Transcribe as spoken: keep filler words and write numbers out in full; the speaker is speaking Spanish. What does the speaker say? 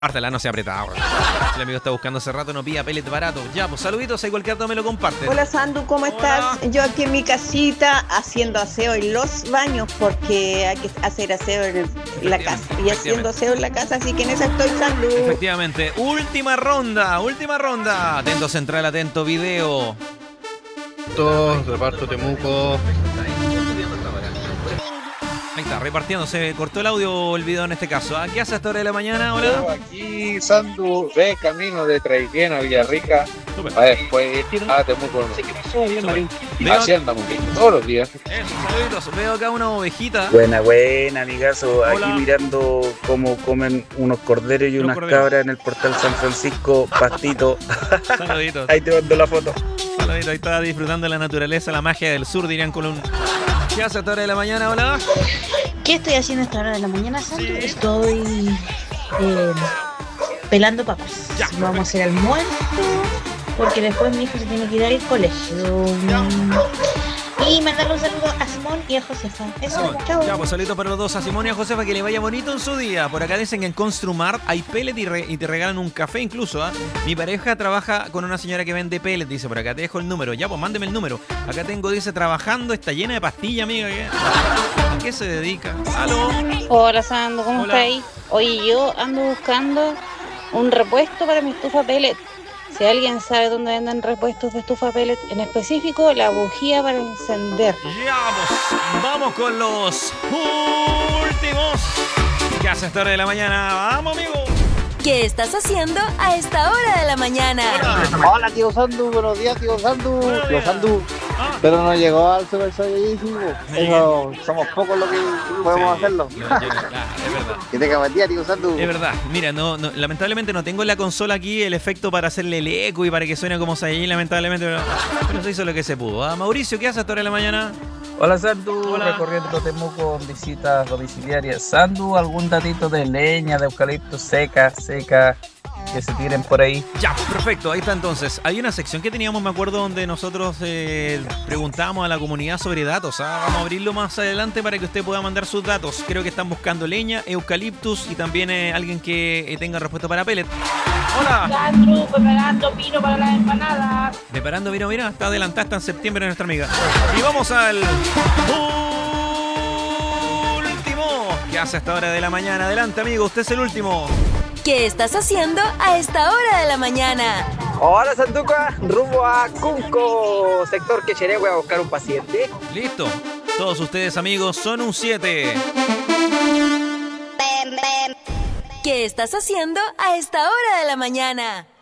Ártela, no se apretado. Si el amigo está buscando hace rato, no pida pellet barato. Ya, pues saluditos, ahí cualquier dato me lo comparte. Hola Sandu, ¿cómo Hola. estás? Yo aquí en mi casita haciendo aseo en los baños porque hay que hacer aseo en, el- en la casa. Y haciendo aseo en la casa, así que en esa estoy, Sandu. Efectivamente, última ronda, última ronda. Atento central, atento video. Todos, reparto Temuco. Ahí está, repartiendo. Se cortó el audio o el video en este caso. ¿Ah? ¿Qué hace a esta hora de la mañana? Yo Hola. aquí, Sandu, ve camino de Traiquén a Villarrica, Súper. para después a Temuco. Veo, Así andamos, todos los días. eso, saluditos. Veo acá una ovejita. Buena, buena, amigazo. Hola. Aquí mirando cómo comen unos corderos y Unos unas corderos. cabras en el portal San Francisco, pastito. Saluditos. Ahí te mando la foto. Saluditos. Ahí está disfrutando de la naturaleza, la magia del sur, dirían con un. ¿Qué hace a esta hora de la mañana? Hola. ¿Qué estoy haciendo a esta hora de la mañana, Santo? Sí. Estoy eh, pelando papas. Ya, Vamos a hacer almuerzo porque después mi hijo se tiene que ir al colegio. Y mandarle un saludo a Simón y a Josefa. Eso, chao. Ya, pues saluditos para los dos, a Simón y a Josefa, que le vaya bonito en su día. Por acá dicen que en Construmart hay pellet y, re- y te regalan un café incluso. ¿Ah? Mi pareja trabaja con una señora que vende pellet, dice por acá, te dejo el número. Ya, pues mándeme el número. Acá tengo, dice, trabajando, está llena de pastillas, amiga. ¿Qué? ¿A qué se dedica? ¿Aló? Hola Sando, ¿cómo Hola. estáis? Oye, yo ando buscando un repuesto para mi estufa pellet. Si alguien sabe dónde venden repuestos de estufa pellet, en específico la bujía para encender. Ya, pues vamos con los últimos. ¿Qué hace a esta hora de la mañana? Vamos, amigo. ¿Qué estás haciendo a esta hora de la mañana? Hola. Hola tío Sandu, buenos días tío Sandu, Buenos tío días. Sandu, Ah, pero no llegó al Super Saiyajin, No eso somos pocos los que podemos sí, hacerlo. no, yo- ah, es verdad. Que tenga buen día tío Sandu. Es verdad, mira, no, no, lamentablemente no tengo en la consola aquí el efecto para hacerle el eco y para que suene como Saiyajin, lamentablemente, pero, pero se hizo lo que se pudo. ¿Ah? Mauricio, ¿qué hace a esta hora de la mañana? Hola Sandu, Hola. recorriendo Temuco con visitas domiciliarias. Sandu, algún datito de leña, de eucalipto seca, seca, que se tiren por ahí. Ya, perfecto, ahí está entonces. Hay una sección que teníamos, me acuerdo, donde nosotros eh, preguntábamos a la comunidad sobre datos. ¿Ah? Vamos a abrirlo más adelante para que usted pueda mandar sus datos. Creo que están buscando leña, eucaliptus y también eh, alguien que eh, tenga respuesta para pellet. Hola. Sandro, preparando pino para las empanadas. Preparando, mira, mira, está adelantada, está en septiembre nuestra amiga. Y vamos al último. ¿Qué hace a esta hora de la mañana? Adelante, amigo, usted es el último. ¿Qué estás haciendo a esta hora de la mañana? Hola Sanduca, rumbo a Cunco, sector Quecherehue, a buscar un paciente. Listo. Todos ustedes, amigos, son un siete. ¿Qué estás haciendo a esta hora de la mañana?